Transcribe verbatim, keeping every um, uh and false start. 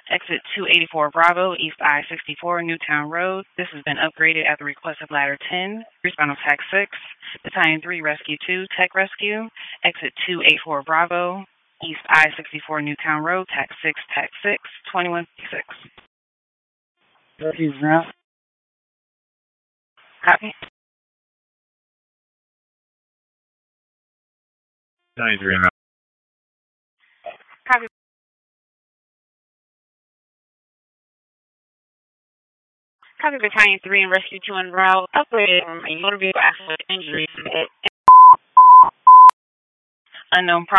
Exit two eighty-four Bravo, East I sixty-four, Newtown Road. This has been upgraded at the request of Ladder ten, Responding Tech six, Battalion three Rescue two, Tech Rescue. Exit two eighty-four Bravo, East I sixty-four, Newtown Road, Tech six, Tech six, twenty-one six. Rescue route. Copy. Battalion three route. Copy. Copy Battalion three and Rescue two en route. Upgraded from a motor vehicle accident injury. Unknown